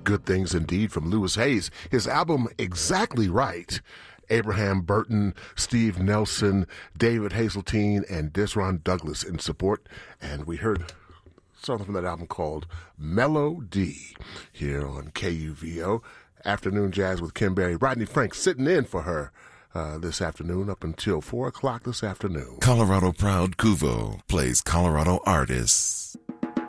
good things indeed from Louis Hayes. His album, Exactly Right. Abraham Burton, Steve Nelson, David Hazeltine, and Desron Douglas in support. And we heard something from that album called Melody here on KUVO. Afternoon Jazz with Kim Berry. Rodney Frank sitting in for her this afternoon up until 4 o'clock this afternoon. Colorado Proud Kuvo plays Colorado artists.